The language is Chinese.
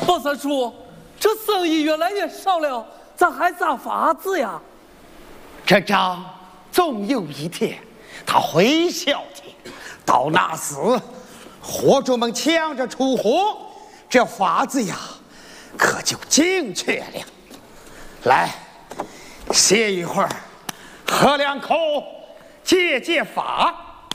包三叔，这生意越来越少了，咱还咋法子呀？ 这仗总有一天他会消停，到那时货主们抢着出货，这法子呀可就精确了。来，歇一会儿，喝两口解解乏。